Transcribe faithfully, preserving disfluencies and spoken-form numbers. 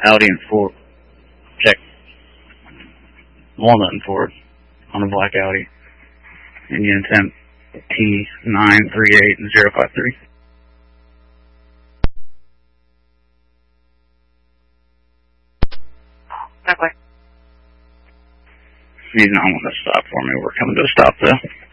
Audi and Ford. Check. Walnut and Ford on a black Audi. And unit temp T nine three eight zero five three. Okay. He's not wanting to stop for me. We're coming to a stop though.